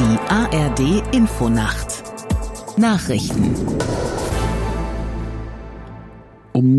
Die ARD Infonacht Nachrichten um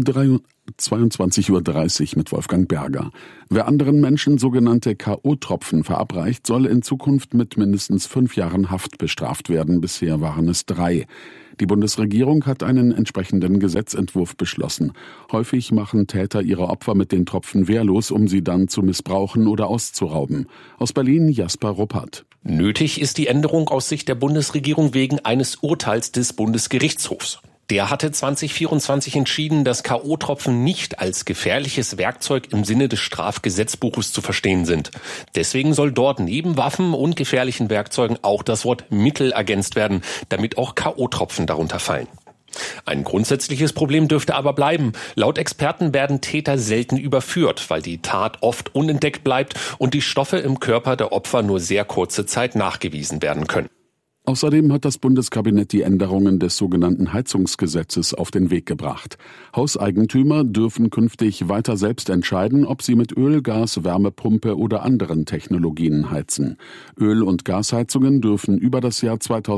22:30 Uhr mit Wolfgang Berger. Wer anderen Menschen sogenannte K.O.-Tropfen verabreicht, soll in Zukunft mit mindestens 5 Jahren Haft bestraft werden. Bisher waren es 3. Die Bundesregierung hat einen entsprechenden Gesetzentwurf beschlossen. Häufig machen Täter ihre Opfer mit den Tropfen wehrlos, um sie dann zu missbrauchen oder auszurauben. Aus Berlin Jasper Ruppert. Nötig ist die Änderung aus Sicht der Bundesregierung wegen eines Urteils des Bundesgerichtshofs. Der hatte 2024 entschieden, dass K.O.-Tropfen nicht als gefährliches Werkzeug im Sinne des Strafgesetzbuches zu verstehen sind. Deswegen soll dort neben Waffen und gefährlichen Werkzeugen auch das Wort Mittel ergänzt werden, damit auch K.O.-Tropfen darunter fallen. Ein grundsätzliches Problem dürfte aber bleiben. Laut Experten werden Täter selten überführt, weil die Tat oft unentdeckt bleibt und die Stoffe im Körper der Opfer nur sehr kurze Zeit nachgewiesen werden können. Außerdem hat das Bundeskabinett die Änderungen des sogenannten Heizungsgesetzes auf den Weg gebracht. Hauseigentümer dürfen künftig weiter selbst entscheiden, ob sie mit Öl, Gas, Wärmepumpe oder anderen Technologien heizen. Öl- und Gasheizungen dürfen über das Jahr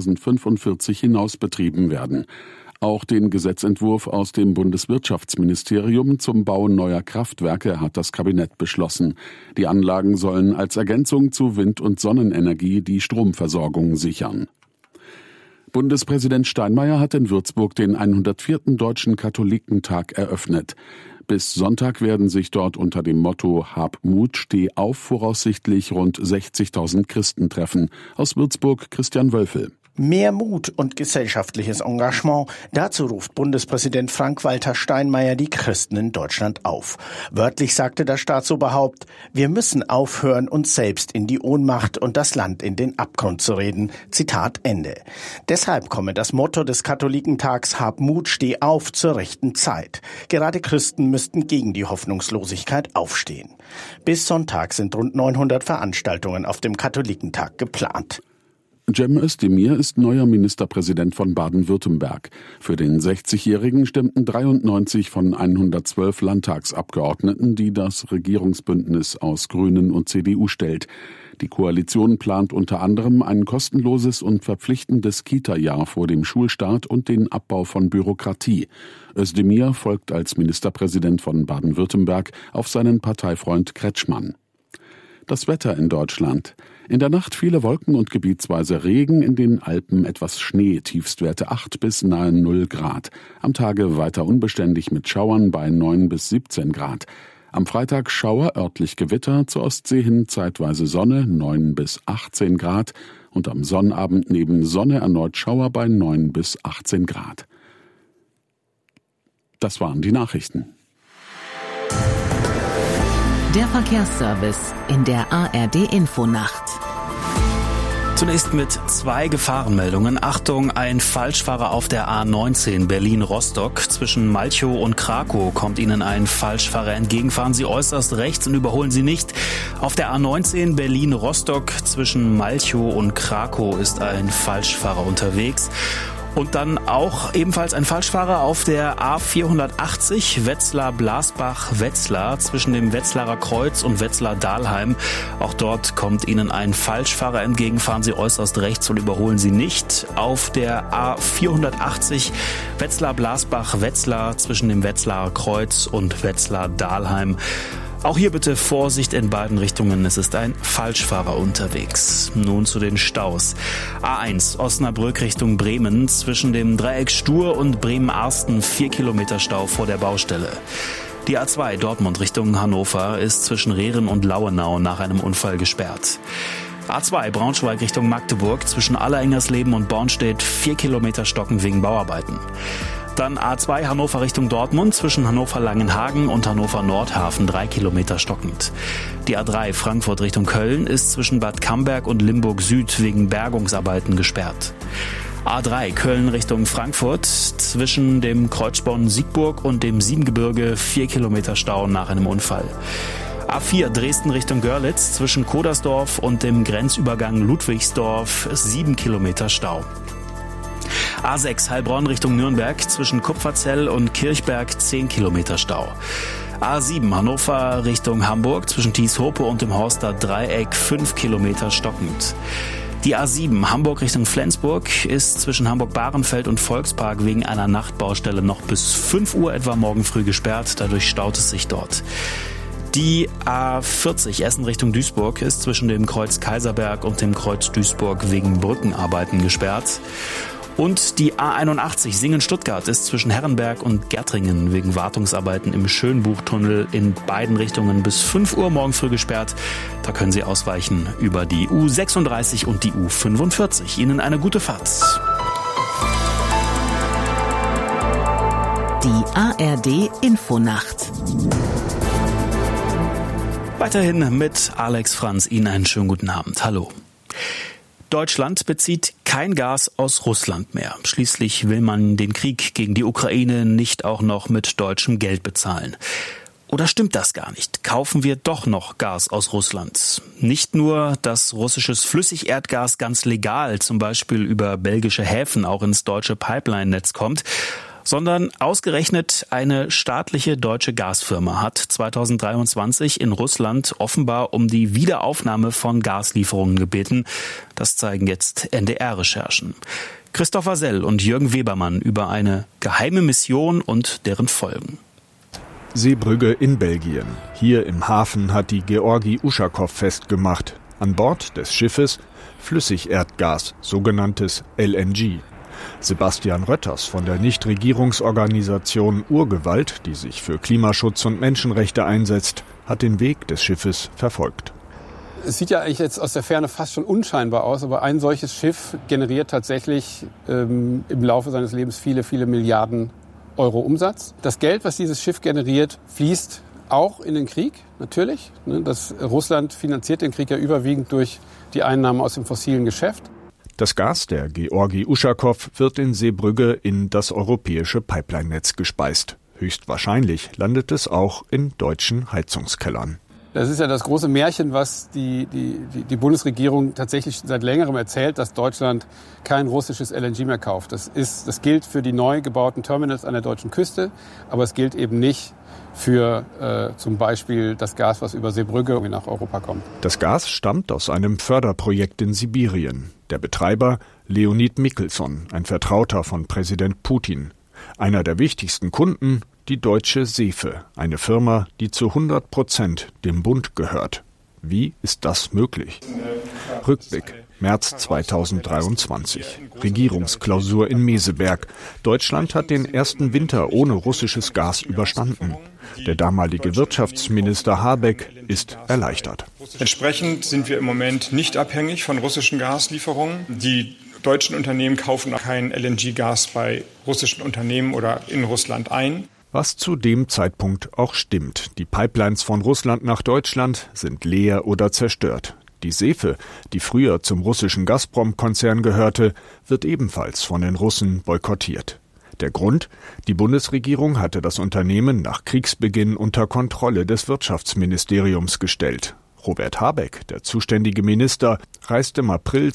2045 hinaus betrieben werden. Auch den Gesetzentwurf aus dem Bundeswirtschaftsministerium zum Bau neuer Kraftwerke hat das Kabinett beschlossen. Die Anlagen sollen als Ergänzung zu Wind- und Sonnenenergie die Stromversorgung sichern. Bundespräsident Steinmeier hat in Würzburg den 104. Deutschen Katholikentag eröffnet. Bis Sonntag werden sich dort unter dem Motto Hab Mut, steh auf voraussichtlich rund 60.000 Christen treffen. Aus Würzburg Christian Wölfel. Mehr Mut und gesellschaftliches Engagement, dazu ruft Bundespräsident Frank-Walter Steinmeier die Christen in Deutschland auf. Wörtlich sagte das Staatsoberhaupt: Wir müssen aufhören, uns selbst in die Ohnmacht und das Land in den Abgrund zu reden. Zitat Ende. Deshalb komme das Motto des Katholikentags Hab Mut, steh auf zur rechten Zeit. Gerade Christen müssten gegen die Hoffnungslosigkeit aufstehen. Bis Sonntag sind rund 900 Veranstaltungen auf dem Katholikentag geplant. Cem Özdemir ist neuer Ministerpräsident von Baden-Württemberg. Für den 60-Jährigen stimmten 93 von 112 Landtagsabgeordneten, die das Regierungsbündnis aus Grünen und CDU stellt. Die Koalition plant unter anderem ein kostenloses und verpflichtendes Kita-Jahr vor dem Schulstart und den Abbau von Bürokratie. Özdemir folgt als Ministerpräsident von Baden-Württemberg auf seinen Parteifreund Kretschmann. Das Wetter in Deutschland. In der Nacht viele Wolken und gebietsweise Regen, in den Alpen etwas Schnee, Tiefstwerte 8 bis nahe 0 Grad. Am Tage weiter unbeständig mit Schauern bei 9 bis 17 Grad. Am Freitag Schauer, örtlich Gewitter, zur Ostsee hin zeitweise Sonne, 9 bis 18 Grad. Und am Sonnabend neben Sonne erneut Schauer bei 9 bis 18 Grad. Das waren die Nachrichten. Der Verkehrsservice in der ARD Infonacht. Zunächst mit 2 Gefahrenmeldungen. Achtung, ein Falschfahrer auf der A19 Berlin-Rostock. Zwischen Malchow und Krakow kommt Ihnen ein Falschfahrer entgegen. Fahren Sie äußerst rechts und überholen Sie nicht. Auf der A19 Berlin-Rostock zwischen Malchow und Krakow ist ein Falschfahrer unterwegs. Und dann auch ebenfalls ein Falschfahrer auf der A480 Wetzlar-Blasbach-Wetzlar zwischen dem Wetzlarer Kreuz und Wetzlar-Dahlheim. Auch dort kommt Ihnen ein Falschfahrer entgegen. Fahren Sie äußerst rechts und überholen Sie nicht. Auf der A480 Wetzlar-Blasbach-Wetzlar zwischen dem Wetzlarer Kreuz und Wetzlar-Dahlheim. Auch hier bitte Vorsicht in beiden Richtungen. Es ist ein Falschfahrer unterwegs. Nun zu den Staus. A1 Osnabrück Richtung Bremen zwischen dem Dreieck Stur und Bremen-Arsten 4 Kilometer Stau vor der Baustelle. Die A2 Dortmund Richtung Hannover ist zwischen Rehren und Lauenau nach einem Unfall gesperrt. A2 Braunschweig Richtung Magdeburg zwischen Allerengersleben und Bornstedt 4 Kilometer stocken wegen Bauarbeiten. Dann A2 Hannover Richtung Dortmund zwischen Hannover-Langenhagen und Hannover-Nordhafen 3 Kilometer stockend. Die A3 Frankfurt Richtung Köln ist zwischen Bad Camberg und Limburg Süd wegen Bergungsarbeiten gesperrt. A3 Köln Richtung Frankfurt zwischen dem Kreuzsborn Siegburg und dem Siebengebirge 4 Kilometer Stau nach einem Unfall. A4 Dresden Richtung Görlitz zwischen Kodersdorf und dem Grenzübergang Ludwigsdorf 7 Kilometer Stau. A6 Heilbronn Richtung Nürnberg zwischen Kupferzell und Kirchberg 10 Kilometer Stau. A7 Hannover Richtung Hamburg zwischen Thieshope und dem Horster Dreieck 5 Kilometer stockend. Die A7 Hamburg Richtung Flensburg ist zwischen Hamburg-Bahrenfeld und Volkspark wegen einer Nachtbaustelle noch bis 5 Uhr etwa morgen früh gesperrt. Dadurch staut es sich dort. Die A40 Essen Richtung Duisburg ist zwischen dem Kreuz Kaiserberg und dem Kreuz Duisburg wegen Brückenarbeiten gesperrt. Und die A81 Singen-Stuttgart ist zwischen Herrenberg und Gärtringen wegen Wartungsarbeiten im Schönbuchtunnel in beiden Richtungen bis 5 Uhr morgen früh gesperrt. Da können Sie ausweichen über die U36 und die U45. Ihnen eine gute Fahrt. Die ARD Infonacht. Weiterhin mit Alex Franz. Ihnen einen schönen guten Abend. Hallo. Deutschland bezieht kein Gas aus Russland mehr. Schließlich will man den Krieg gegen die Ukraine nicht auch noch mit deutschem Geld bezahlen. Oder stimmt das gar nicht? Kaufen wir doch noch Gas aus Russland? Nicht nur, dass russisches Flüssigerdgas ganz legal, zum Beispiel über belgische Häfen, auch ins deutsche Pipeline-Netz kommt, sondern ausgerechnet eine staatliche deutsche Gasfirma hat 2023 in Russland offenbar um die Wiederaufnahme von Gaslieferungen gebeten. Das zeigen jetzt NDR-Recherchen. Christopher Sell und Jürgen Webermann über eine geheime Mission und deren Folgen. Seebrügge in Belgien. Hier im Hafen hat die Georgi Uschakov festgemacht. An Bord des Schiffes Flüssigerdgas, sogenanntes LNG. Sebastian Rötters von der Nichtregierungsorganisation Urgewalt, die sich für Klimaschutz und Menschenrechte einsetzt, hat den Weg des Schiffes verfolgt. Es sieht ja eigentlich jetzt aus der Ferne fast schon unscheinbar aus, aber ein solches Schiff generiert tatsächlich im Laufe seines Lebens viele, viele Milliarden Euro Umsatz. Das Geld, was dieses Schiff generiert, fließt auch in den Krieg, natürlich. Russland finanziert den Krieg ja überwiegend durch die Einnahmen aus dem fossilen Geschäft. Das Gas der Georgi Uschakov wird in Seebrügge in das europäische Pipeline-Netz gespeist. Höchstwahrscheinlich landet es auch in deutschen Heizungskellern. Das ist ja das große Märchen, was die Bundesregierung tatsächlich seit längerem erzählt, dass Deutschland kein russisches LNG mehr kauft. Das gilt für die neu gebauten Terminals an der deutschen Küste, aber es gilt eben nicht für zum Beispiel das Gas, was über Seebrügge nach Europa kommt. Das Gas stammt aus einem Förderprojekt in Sibirien. Der Betreiber Leonid Mikhelson, ein Vertrauter von Präsident Putin. Einer der wichtigsten Kunden, die deutsche Sefe, eine Firma, die zu 100% dem Bund gehört. Wie ist das möglich? Rückblick. März 2023. Regierungsklausur in Meseberg. Deutschland hat den ersten Winter ohne russisches Gas überstanden. Der damalige Wirtschaftsminister Habeck ist erleichtert. Entsprechend sind wir im Moment nicht abhängig von russischen Gaslieferungen. Die deutschen Unternehmen kaufen kein LNG-Gas bei russischen Unternehmen oder in Russland ein. Was zu dem Zeitpunkt auch stimmt. Die Pipelines von Russland nach Deutschland sind leer oder zerstört. Die Sefe, die früher zum russischen Gazprom-Konzern gehörte, wird ebenfalls von den Russen boykottiert. Der Grund? Die Bundesregierung hatte das Unternehmen nach Kriegsbeginn unter Kontrolle des Wirtschaftsministeriums gestellt. Robert Habeck, der zuständige Minister, reist im April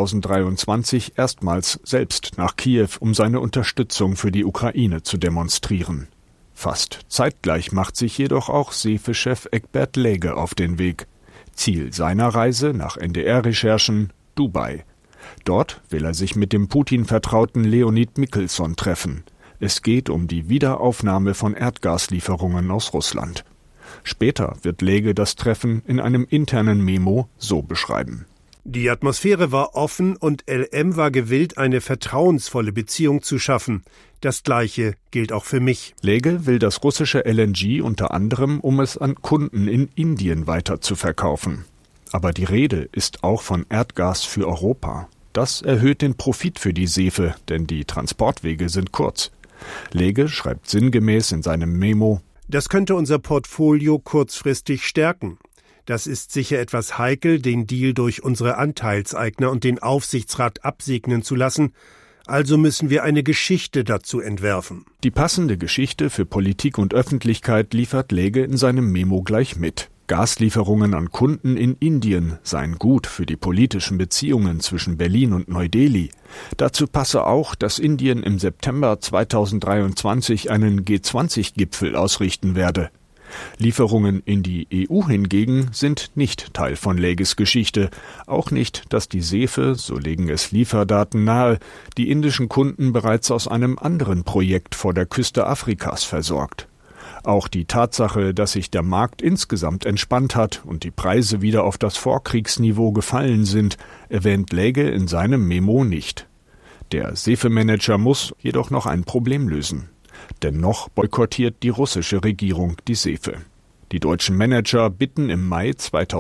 2023 erstmals selbst nach Kiew, um seine Unterstützung für die Ukraine zu demonstrieren. Fast zeitgleich macht sich jedoch auch Sefe-Chef Egbert Läge auf den Weg. Ziel seiner Reise nach NDR-Recherchen Dubai. Dort will er sich mit dem Putin-Vertrauten Leonid Mikhelson treffen. Es geht um die Wiederaufnahme von Erdgaslieferungen aus Russland. Später wird Läge das Treffen in einem internen Memo so beschreiben. Die Atmosphäre war offen und LM war gewillt, eine vertrauensvolle Beziehung zu schaffen. Das Gleiche gilt auch für mich. Läge will das russische LNG unter anderem, um es an Kunden in Indien weiter zu verkaufen. Aber die Rede ist auch von Erdgas für Europa. Das erhöht den Profit für die Sefe, denn die Transportwege sind kurz. Läge schreibt sinngemäß in seinem Memo: Das könnte unser Portfolio kurzfristig stärken. Das ist sicher etwas heikel, den Deal durch unsere Anteilseigner und den Aufsichtsrat absegnen zu lassen. Also müssen wir eine Geschichte dazu entwerfen. Die passende Geschichte für Politik und Öffentlichkeit liefert Läge in seinem Memo gleich mit. Gaslieferungen an Kunden in Indien seien gut für die politischen Beziehungen zwischen Berlin und Neu-Delhi. Dazu passe auch, dass Indien im September 2023 einen G20-Gipfel ausrichten werde. Lieferungen in die EU hingegen sind nicht Teil von Läges Geschichte. Auch nicht, dass die Sefe, so legen es Lieferdaten nahe, die indischen Kunden bereits aus einem anderen Projekt vor der Küste Afrikas versorgt. Auch die Tatsache, dass sich der Markt insgesamt entspannt hat und die Preise wieder auf das Vorkriegsniveau gefallen sind, erwähnt Läge in seinem Memo nicht. Der Sefe-Manager muss jedoch noch ein Problem lösen. Denn noch boykottiert die russische Regierung die Sefe. Die deutschen Manager bitten im Mai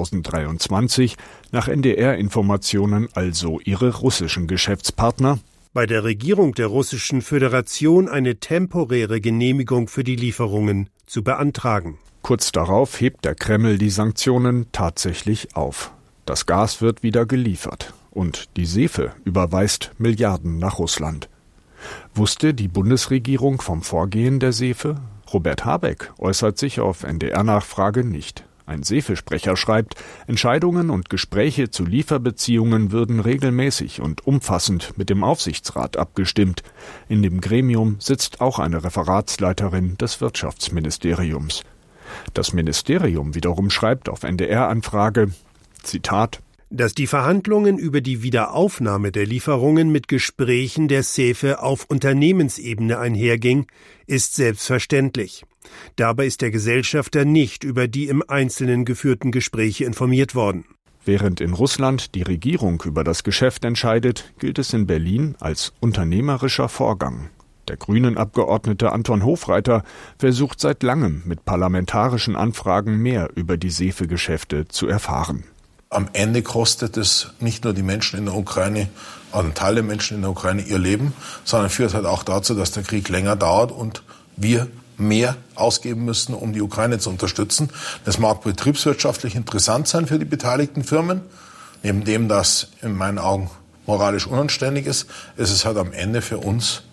2023 nach NDR-Informationen also ihre russischen Geschäftspartner, bei der Regierung der Russischen Föderation eine temporäre Genehmigung für die Lieferungen zu beantragen. Kurz darauf hebt der Kreml die Sanktionen tatsächlich auf. Das Gas wird wieder geliefert und die Sefe überweist Milliarden nach Russland. Wusste die Bundesregierung vom Vorgehen der Sefe? Robert Habeck äußert sich auf NDR-Nachfrage nicht. Ein Sefe-Sprecher schreibt, Entscheidungen und Gespräche zu Lieferbeziehungen würden regelmäßig und umfassend mit dem Aufsichtsrat abgestimmt. In dem Gremium sitzt auch eine Referatsleiterin des Wirtschaftsministeriums. Das Ministerium wiederum schreibt auf NDR-Anfrage, Zitat, dass die Verhandlungen über die Wiederaufnahme der Lieferungen mit Gesprächen der Sefe auf Unternehmensebene einherging, ist selbstverständlich. Dabei ist der Gesellschafter nicht über die im Einzelnen geführten Gespräche informiert worden. Während in Russland die Regierung über das Geschäft entscheidet, gilt es in Berlin als unternehmerischer Vorgang. Der Grünen-Abgeordnete Anton Hofreiter versucht seit langem mit parlamentarischen Anfragen mehr über die Sefe-Geschäfte zu erfahren. Am Ende kostet es nicht nur die Menschen in der Ukraine, also einen Teil der Menschen in der Ukraine ihr Leben, sondern führt halt auch dazu, dass der Krieg länger dauert und wir mehr ausgeben müssen, um die Ukraine zu unterstützen. Das mag betriebswirtschaftlich interessant sein für die beteiligten Firmen. Neben dem, das in meinen Augen moralisch unanständig ist, ist es halt am Ende für uns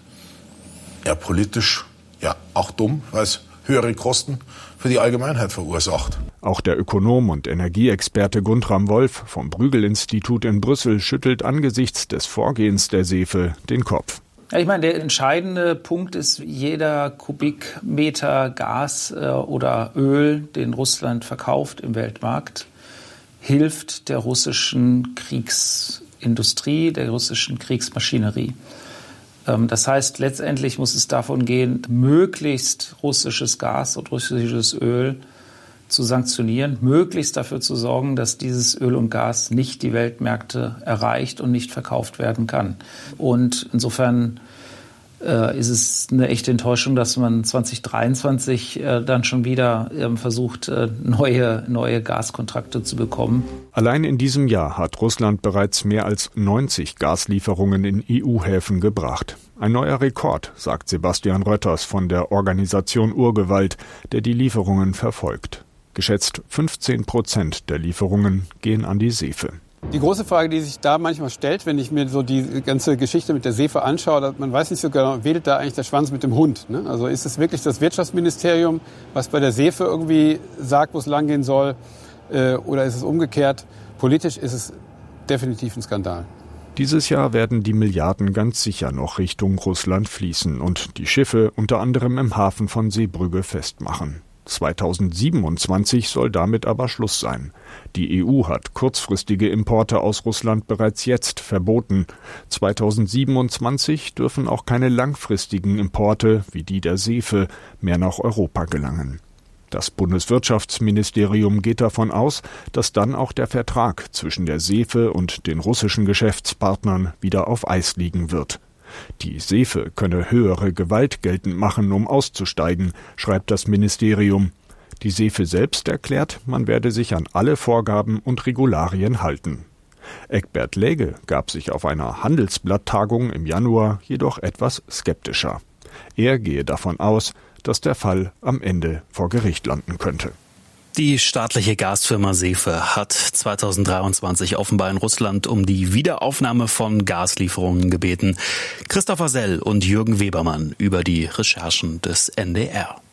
politisch auch dumm, weil es höhere Kosten für die Allgemeinheit verursacht. Auch der Ökonom und Energieexperte Guntram Wolf vom Bruegel-Institut in Brüssel schüttelt angesichts des Vorgehens der Sefe den Kopf. Ich meine, der entscheidende Punkt ist, jeder Kubikmeter Gas oder Öl, den Russland verkauft im Weltmarkt, hilft der russischen Kriegsindustrie, der russischen Kriegsmaschinerie. Das heißt, letztendlich muss es davon gehen, möglichst russisches Gas und russisches Öl zu sanktionieren, möglichst dafür zu sorgen, dass dieses Öl und Gas nicht die Weltmärkte erreicht und nicht verkauft werden kann. Und insofern ist es eine echte Enttäuschung, dass man 2023 dann schon wieder versucht, neue Gaskontrakte zu bekommen. Allein in diesem Jahr hat Russland bereits mehr als 90 Gaslieferungen in EU-Häfen gebracht. Ein neuer Rekord, sagt Sebastian Rötters von der Organisation Urgewalt, der die Lieferungen verfolgt. Geschätzt 15% der Lieferungen gehen an die Sefe. Die große Frage, die sich da manchmal stellt, wenn ich mir so die ganze Geschichte mit der Sefe anschaue, man weiß nicht so genau, wedelt da eigentlich der Schwanz mit dem Hund, ne? Also ist es wirklich das Wirtschaftsministerium, was bei der Sefe irgendwie sagt, wo es langgehen soll, oder ist es umgekehrt? Politisch ist es definitiv ein Skandal. Dieses Jahr werden die Milliarden ganz sicher noch Richtung Russland fließen und die Schiffe unter anderem im Hafen von Seebrügge festmachen. 2027 soll damit aber Schluss sein. Die EU hat kurzfristige Importe aus Russland bereits jetzt verboten. 2027 dürfen auch keine langfristigen Importe wie die der Sefe mehr nach Europa gelangen. Das Bundeswirtschaftsministerium geht davon aus, dass dann auch der Vertrag zwischen der Sefe und den russischen Geschäftspartnern wieder auf Eis liegen wird. Die Sefe könne höhere Gewalt geltend machen, um auszusteigen, schreibt das Ministerium. Die Sefe selbst erklärt, man werde sich an alle Vorgaben und Regularien halten. Egbert Läge gab sich auf einer Handelsblatttagung im Januar jedoch etwas skeptischer. Er gehe davon aus, dass der Fall am Ende vor Gericht landen könnte. Die staatliche Gasfirma Sefe hat 2023 offenbar in Russland um die Wiederaufnahme von Gaslieferungen gebeten. Christopher Sell und Jürgen Webermann über die Recherchen des NDR.